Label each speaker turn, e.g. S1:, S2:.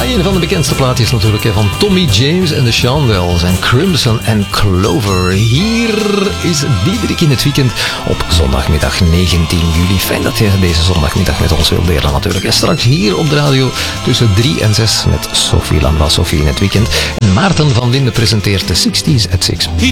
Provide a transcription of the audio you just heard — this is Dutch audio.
S1: Een van de bekendste plaatjes natuurlijk van Tommy James en de Shondells en Crimson and Clover. Hier is Diederik in het weekend op zondagmiddag 19 juli. Fijn dat je deze zondagmiddag met ons wilt delen natuurlijk. En straks hier op de radio tussen 3 en 6 met Sophie Lanois, Sophie in het weekend. En Maarten van Linden presenteert de 60s at 6.